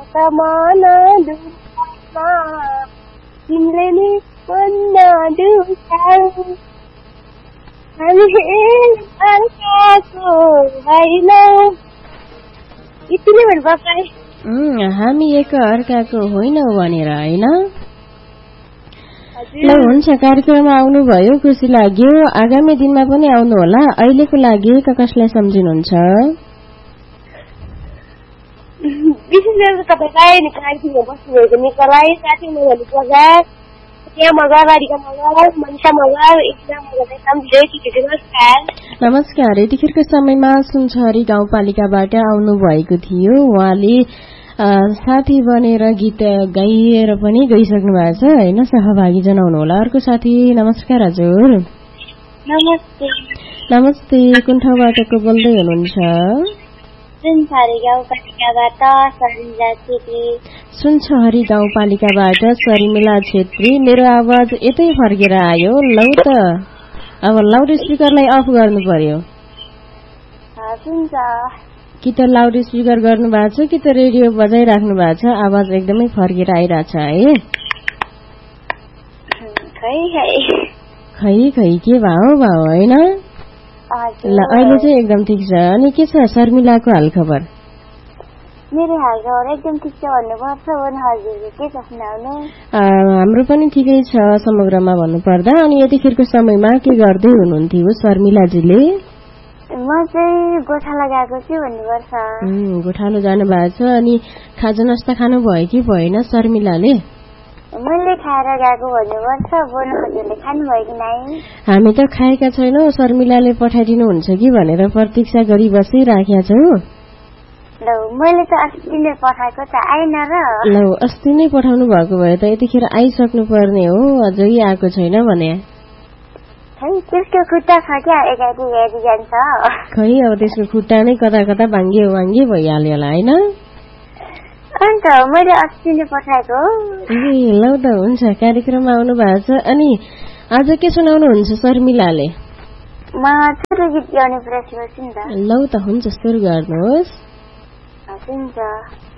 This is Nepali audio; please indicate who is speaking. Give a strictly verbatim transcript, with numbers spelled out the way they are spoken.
Speaker 1: वर्तमान दुःखमा तिमीले नि मन दुखाऊ हामी अर्काको होइनौ यति नै भन्नुपर्छ
Speaker 2: हामी एक अर्काको होइनौ भनेर होइन। ल हुन्छ, कार्यक्रममा आउनुभयो, खुसी लाग्यो। आगामी दिनमा पनि आउनु होला। अहिलेको लागि कसलाई सम्झिनुहुन्छ?
Speaker 1: विशेष गरेर तपाईँलाई कार्यक्रममा बस्नुभएको निकलाई, साथी मगरले प्रकाश, त्यहाँ मगरबारीका मगर, मनिषा मगर, एकजना मगरलाई सम्झिँदै नमस्कार।
Speaker 2: नमस्कार। यतिखेरको समयमा सुनचरी गाउँपालिकाबाट आउनुभएको थियो। उहाँले साथी बनेर गीत गाइएर पनि गइसक्नु भएको छ होइन, सहभागी जनाउनु होला। अर्को साथी नमस्कार हजुर।
Speaker 1: नमस्ते।
Speaker 2: नमस्ते, कुन ठाउँबाट को बोल्दै हुनुहुन्छ?
Speaker 1: सुनचरी गाउँपालिकाबाट शर्मिला छेत्री।
Speaker 2: सुनचरी गाउँपालिकाबाट शर्मिला छेत्री। मेरो आवाज यतै फर्केर आयो। लौ त अब लाउड स्पिकरलाई अफ गर्नु पर्यो। कि त लाउड स्पिकर गर्नु भएको छ कि त रेडियो बजाइराख्नु भएको छ। आवाज एकदमै फर्केर आइरहेछ है। खै खै के भाउ भाउ होइन। ल अहिले चाहिँ एकदम ठिक छ। अनि के छ शर्मिलाको हालखबर?
Speaker 1: मेरो हालखबर एकदम ठिक छ भन्नुपर्छ। हजुरले के छ सुनाउनु?
Speaker 2: हाम्रो पनि ठिकै छ समग्रमा भन्नुपर्दा। अनि यतिखेरको समयमा के गर्दै हुनुहुन्थ्यो शर्मिलाजीले?
Speaker 1: म चाहिँ गोठालो गएको छु भन्नुपर्छ।
Speaker 2: गोठालो जानु भएको छ। अनि खाजा नास्ता खानु भयो कि भएन शर्मिलाले?
Speaker 1: मैले खाएर गएको भन्नुपर्छ। बोल्नु हजुरले खानुभयो कि नै?
Speaker 2: हामी त खाएका छैनौँ। शर्मिलाले पठाइदिनुहुन्छ कि भनेर प्रतीक्षा गरी बसिराखेका छौँ।
Speaker 1: ल मैले त अस्ति नै पठाएको त आएन र।
Speaker 2: ल अस्ति नै पठाउनु भएको भए त यतिखेर आइसक्नु पर्ने हो, अझै आएको छैन भने।
Speaker 1: त्यसको खुट्टा छ क्या, एकाटी हेरी जान्छ।
Speaker 2: खै अब त्यसको खुट्टा नै कता कता भाङ्गे भाङ्गे भइहाल्यो होला होइन।
Speaker 1: अन्त मैले अस्ति नै पठाएको।
Speaker 2: ए ल त हुन्छ, कार्यक्रममा आउनु भएको छ। अनि आज के सुनाउनुहुन्छ शर्मिलाले?
Speaker 1: म छोटो गीत गाउने प्रयास गर्छु नि त।
Speaker 2: ल त हुन्छ, सुरु गर्नुहोस्।
Speaker 1: हुन्छ।